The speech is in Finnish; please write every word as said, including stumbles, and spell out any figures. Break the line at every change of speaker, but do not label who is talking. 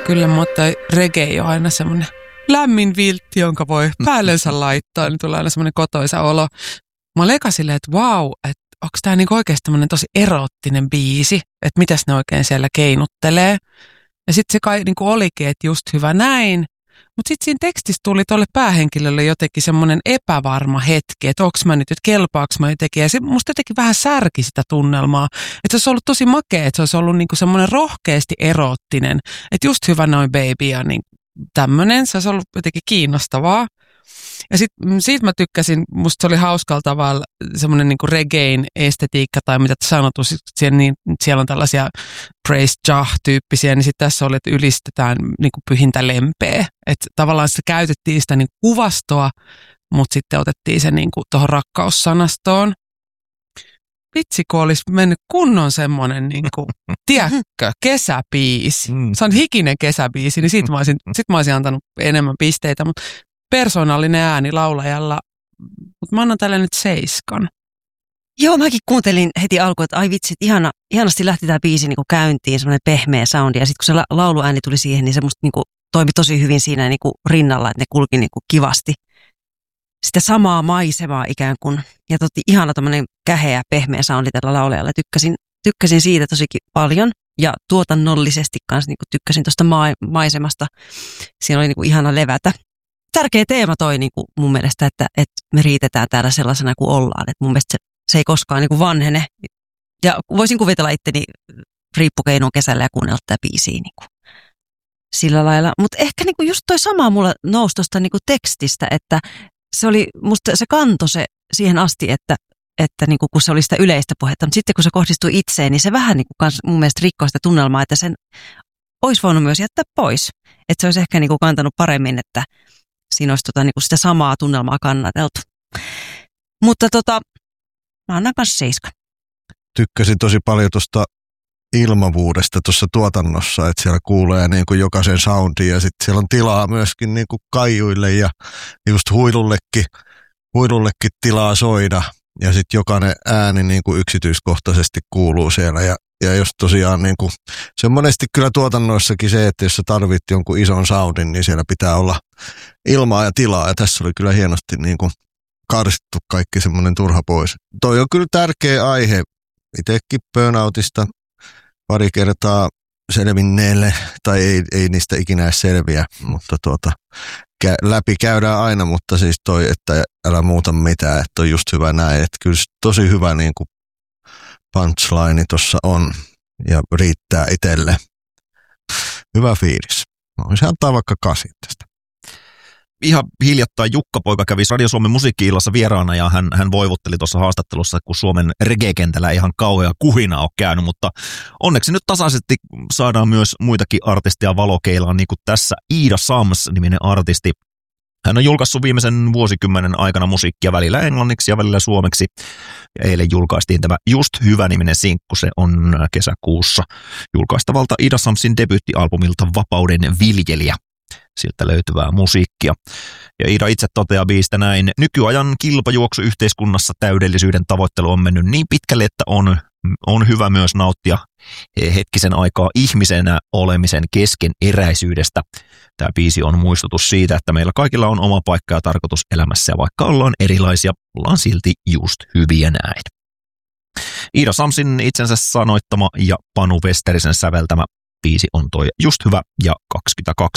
Kyllä, mutta reggae on aina semmoinen lämmin viltti, jonka voi päällensä laittaa, niin tulee aina semmoinen kotoisa olo. Mä olin eka silleen, että vau, että onko tämä niinku oikeasti tämmöinen tosi eroottinen biisi, että mitäs ne oikein siellä keinuttelee. Ja sitten se kai niinku olikin, että just hyvä näin. Mutta sitten siinä tekstissä tuli tuolle päähenkilölle jotenkin semmoinen epävarma hetki, että onko mä nyt, että kelpaako mä jotenkin. Ja se musta jotenkin vähän särki sitä tunnelmaa. Että se olisi ollut tosi makea, että se olisi ollut niinku semmoinen rohkeasti eroottinen. Että just hyvä noin baby ja niin tämmöinen. Se olisi ollut jotenkin kiinnostavaa. Ja sitten siitä mä tykkäsin, musta se oli hauskalla tavalla semmoinen niinku reggaein estetiikka tai mitä sanottu, siellä, niin, siellä on tällaisia praise jah-tyyppisiä, niin sitten tässä oli, että ylistetään niinku pyhintä lempeä. Että tavallaan sitä käytettiin sitä niinku kuvastoa, mutta sitten otettiin se niinku tuohon rakkaussanastoon. Vitsi, kun olisi mennyt kunnon semmoinen, niinku, tiedätkö, kesäbiisi. Se on hikinen kesäbiisi, niin sit mä olisin, sit mä olisin antanut enemmän pisteitä, mutta persoonallinen ääni laulajalla, mutta mä annan tälle nyt seiskan.
Joo, mäkin kuuntelin heti alkuun, että ai vitsit, ihana, ihanasti lähti tämä biisi niin kuin käyntiin, semmoinen pehmeä soundi. Ja sitten kun se la- lauluääni tuli siihen, niin se musta niin kuin toimi tosi hyvin siinä niin kuin rinnalla, että ne kulki niin kuin kivasti. Sitä samaa maisemaa ikään kuin. Ja totti ihana tämmöinen käheä, pehmeä soundi tällä laulajalla. Tykkäsin, tykkäsin siitä tosikin paljon. Ja tuotannollisesti kanssa niin kuin tykkäsin tuosta ma- maisemasta. Siinä oli niin kuin ihana levätä. Tärkeä teema toi niin kuin mun mielestä, että, että me riitetään täällä sellaisena kuin ollaan. Että mun mielestä se, se ei koskaan niin kuin vanhene. Ja voisin kuvitella itteni riippukeinon kesällä ja kuunnella tätä biisiä niin kuin sillä lailla. Mutta ehkä niin kuin just toi sama mulla nousi tuosta niin kuin tekstistä, että se oli, musta se kanto se siihen asti, että, että niin kuin kun se oli sitä yleistä puhetta. Mutta sitten kun se kohdistui itseen, niin se vähän niin kuin kans mun mielestä rikkoi sitä tunnelmaa, että sen olisi voinut myös jättää pois. Että se olisi ehkä niin kuin kantanut paremmin, että siinä olisi tota, niin kuin sitä samaa tunnelmaa kannateltu. Mutta tota, mä annan kanssa seiskan.
Tykkäsin tosi paljon tuosta ilmavuudesta tuossa tuotannossa, että siellä kuulee niin kuin jokaisen soundin ja sitten siellä on tilaa myöskin niin kuin kaijuille ja just huilullekin, huilullekin tilaa soida. Ja sitten jokainen ääni niin kuin yksityiskohtaisesti kuuluu siellä ja Ja jos tosiaan, niin kuin, se on monesti kyllä tuotannoissakin se, että jos sä tarvit jonkun ison soundin, niin siellä pitää olla ilmaa ja tilaa. Ja tässä oli kyllä hienosti niin kuin karsittu kaikki semmoinen turha pois. Toi on kyllä tärkeä aihe. Itsekin burnoutista pari kertaa selvinneelle, tai ei, ei niistä ikinä edes selviä, mutta tuota, läpi käydään aina, mutta siis toi, että älä muuta mitään, että on just hyvä näin. Että kyllä tosi hyvä niin kuin punchline tuossa on ja riittää itselle. Hyvä fiilis. Voisi antaa vaikka kasin tästä.
Ihan hiljattain Jukka-poika kävi Radio Suomen musiikki-illassa vieraana ja hän, hän voivotteli tuossa haastattelussa, kun Suomen reggae-kentällä ihan kauhea kuhina on käynyt, mutta onneksi nyt tasaisesti saadaan myös muitakin artisteja valokeilaan, niin kuin tässä Ida Sams-niminen artisti. Hän on julkaissut viimeisen vuosikymmenen aikana musiikkia välillä englanniksi ja välillä suomeksi. Ja eilen julkaistiin tämä Just hyvä-niminen sinkku. Se on kesäkuussa julkaistavalta Ida Samsin debyyttialbumilta Vapauden viljelijä. Siltä löytyvää musiikkia. Ja Ida itse toteaa biistä näin: nykyajan kilpajuoksu yhteiskunnassa täydellisyyden tavoittelu on mennyt niin pitkälle, että on, on hyvä myös nauttia hetkisen aikaa ihmisenä olemisen keskeneräisyydestä. Tämä biisi on muistutus siitä, että meillä kaikilla on oma paikka ja tarkoitus elämässä, ja vaikka ollaan erilaisia, ollaan silti just hyviä näin. Ida Samsin itsensä sanoittama ja Panu Westerisen säveltämä biisi on toi Just hyvä, ja kaksikymmentäkaksi